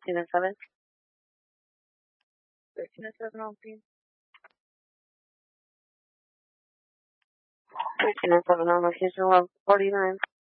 13 and 7. 13 and 7 on P. 13 and 7 on location 149.